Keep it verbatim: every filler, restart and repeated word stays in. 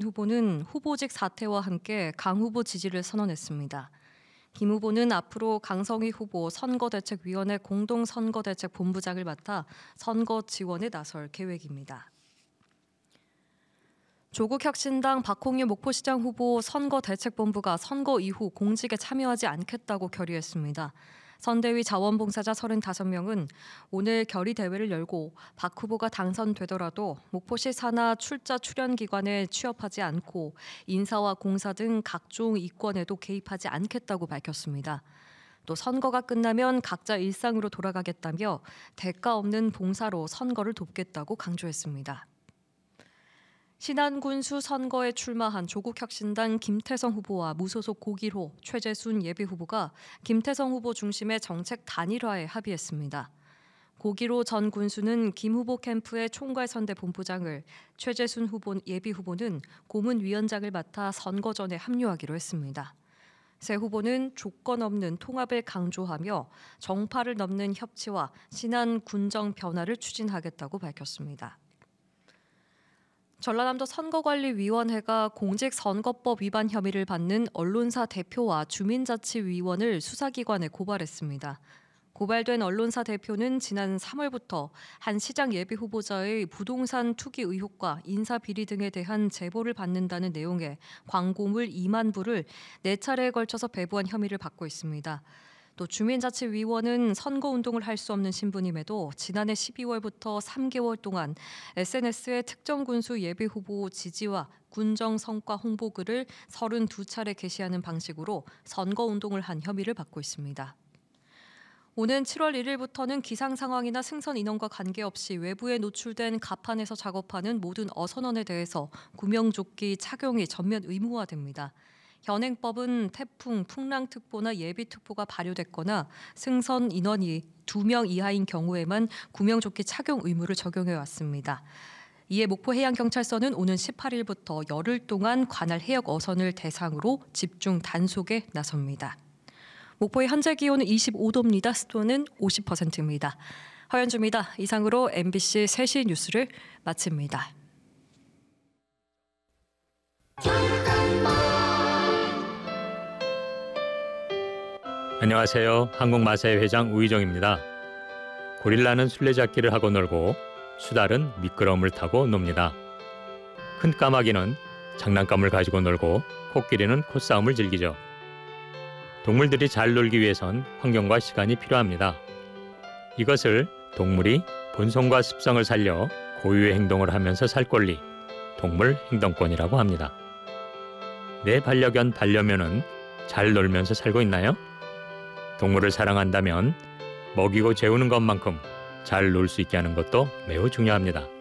후보는 후보직 사퇴와 함께 강 후보 지지를 선언했습니다. 김 후보는 앞으로 강성희 후보 선거대책위원회 공동선거대책본부장을 맡아 선거 지원에 나설 계획입니다. 조국혁신당 박홍일 목포시장 후보 선거대책본부가 선거 이후 공직에 참여하지 않겠다고 결의했습니다. 선대위 자원봉사자 서른다섯 명은 오늘 결의대회를 열고 박 후보가 당선되더라도 목포시 산하 출자 출연기관에 취업하지 않고 인사와 공사 등 각종 이권에도 개입하지 않겠다고 밝혔습니다. 또 선거가 끝나면 각자 일상으로 돌아가겠다며 대가 없는 봉사로 선거를 돕겠다고 강조했습니다. 신안군수 선거에 출마한 조국혁신당 김태성 후보와 무소속 고기로 최재순 예비후보가 김태성 후보 중심의 정책 단일화에 합의했습니다. 고기로 전 군수는 김 후보 캠프의 총괄선대 본부장을, 최재순 후보 예비후보는 고문위원장을 맡아 선거 전에 합류하기로 했습니다. 새 후보는 조건 없는 통합을 강조하며 정파를 넘는 협치와 신안 군정 변화를 추진하겠다고 밝혔습니다. 전라남도 선거관리위원회가 공직선거법 위반 혐의를 받는 언론사 대표와 주민자치위원을 수사기관에 고발했습니다. 고발된 언론사 대표는 지난 삼월부터 한 시장 예비후보자의 부동산 투기 의혹과 인사비리 등에 대한 제보를 받는다는 내용의 광고물 이만 부를 네 차례에 걸쳐서 배부한 혐의를 받고 있습니다. 또 주민자치위원은 선거운동을 할 수 없는 신분임에도 지난해 십이월부터 삼 개월 동안 에스엔에스에 특정 군수 예비후보 지지와 군정 성과 홍보글을 서른두 차례 게시하는 방식으로 선거운동을 한 혐의를 받고 있습니다. 오는 칠월 일일부터는 기상 상황이나 승선 인원과 관계없이 외부에 노출된 갑판에서 작업하는 모든 어선원에 대해서 구명조끼 착용이 전면 의무화됩니다. 현행법은 태풍, 풍랑특보나 예비특보가 발효됐거나 승선 인원이 두 명 이하인 경우에만 구명조끼 착용 의무를 적용해 왔습니다. 이에 목포해양경찰서는 오는 십팔일부터 열흘 동안 관할 해역 어선을 대상으로 집중 단속에 나섭니다. 목포의 현재 기온은 이십오 도입니다. 습도는 오십 퍼센트입니다. 허연주입니다. 이상으로 엠비씨 세 시 뉴스를 마칩니다. 안녕하세요. 한국마사회 회장 우희정입니다. 고릴라는 술래잡기를 하고 놀고 수달은 미끄러움을 타고 놉니다. 큰 까마귀는 장난감을 가지고 놀고 코끼리는 코싸움을 즐기죠. 동물들이 잘 놀기 위해선 환경과 시간이 필요합니다. 이것을 동물이 본성과 습성을 살려 고유의 행동을 하면서 살 권리, 동물 행동권이라고 합니다. 내 반려견 반려묘는 잘 놀면서 살고 있나요? 동물을 사랑한다면 먹이고 재우는 것만큼 잘 놀 수 있게 하는 것도 매우 중요합니다.